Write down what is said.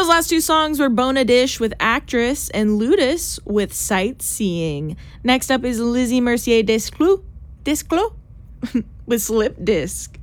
Those last two songs were Bona Dish with Actress and Ludus with Sightseeing. Next up is Lizzie Mercier Desclous with Slip Disc.